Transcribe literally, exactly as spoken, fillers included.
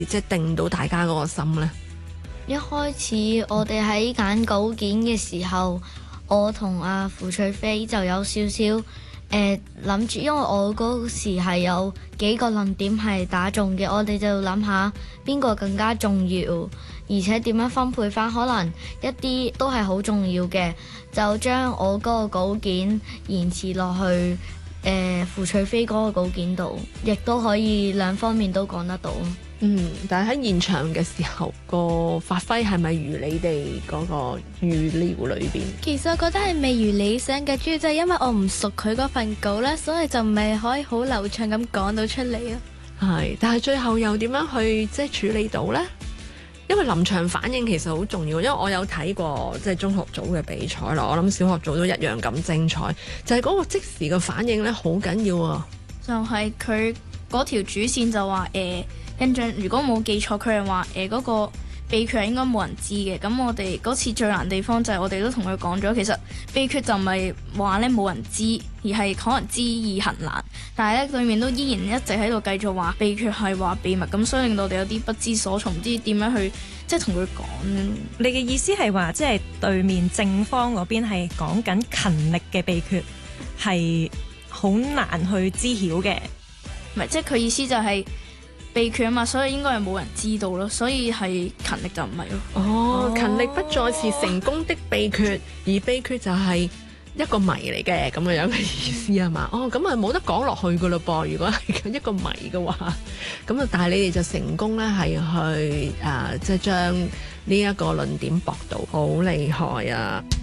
即係定到大家嗰個心呢？ 一開始我哋喺揀稿件嘅時候，我同阿傅翠飛就有少少誒諗住，因為我嗰時係有幾個論點係打中嘅，我哋就諗下邊個更加重要，而且點樣分配翻，可能一啲都係好重要嘅，就將我嗰個稿件延遲落去誒傅翠飛嗰個稿件度，亦都可以兩方面都講得到。 嗯，但係喺現場嘅時候，個發揮係咪如你哋嗰個預料裏邊？ 其實我覺得係未如理想嘅，主要就係因為我唔熟佢嗰份稿咧，所以就未可以好流暢咁講到出嚟啊。 係，但係最後又點樣去即係處理到呢？因為臨場反應其實好重要，因為我有睇過即係中學組嘅比賽啦，我諗小學組都一樣咁精彩，就係嗰個即時嘅反應咧，好緊要啊！ 就係佢嗰條主線就話誒。印象如果冇記錯，佢係話誒嗰個秘訣係應該冇人知嘅。咁我哋嗰次最難地方就係我哋都同佢講咗，其實秘訣就唔係話咧冇人知，而係可能知易行難。但係咧對面都依然一直喺度繼續話秘訣係話秘密，咁所以令到我哋有啲不知所措，唔知點樣去即係同佢講。 你嘅意思係話，即係對面正方嗰邊係講緊勤力嘅秘訣係好難去知曉嘅？ 唔係，即係佢意思就係、是。秘訣啊嘛，所以應該係冇人知道咯，所以係勤力就唔係咯。 哦，勤力不再是成功的秘訣，而秘訣就係一個謎嚟嘅咁樣樣嘅意思係嘛？哦，咁啊冇得講落去噶咯噃，如果係一個謎嘅話，咁啊，但係你哋就成功咧係去誒，即係將呢一個論點駁到好厲害啊！